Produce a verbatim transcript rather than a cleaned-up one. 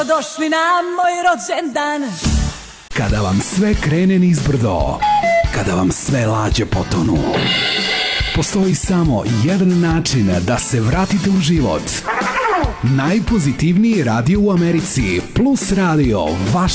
Došli na moj rođendan. Kada vam sve krene nizbrdo, kada vam sve lađe potonu, postoji samo jedan način da se vratite u život. Najpozitivniji radio u Americi, Plus Radio, vaš